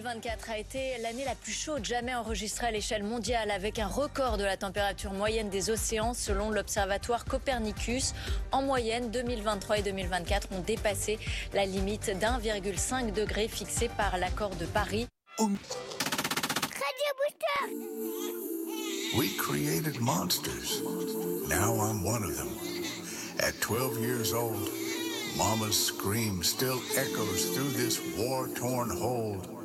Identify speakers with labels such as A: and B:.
A: 2024 a été l'année la plus chaude jamais enregistrée à l'échelle mondiale, avec un record de la température moyenne des océans selon l'observatoire Copernicus. En moyenne, 2023 et 2024 ont dépassé la limite d'1,5 degré fixée par l'accord de Paris.
B: Radio Booster! We created monsters. Now I'm one of them. At 12 years old, Mama's scream still echoes through this war-torn hold.